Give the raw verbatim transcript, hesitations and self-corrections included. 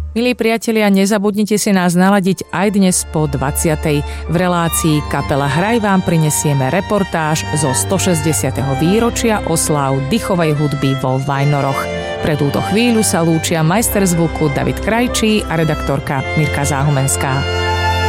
Milí priatelia, nezabudnite si nás naladiť aj dnes po dvadsiatej. V relácii Kapela Hraj vám prinesieme reportáž zo stošesťdesiateho výročia osláv dychovej hudby vo Vajnoroch. Pre túto chvíľu sa lúčia majster zvuku David Krajčí a redaktorka Mirka Záhumenská.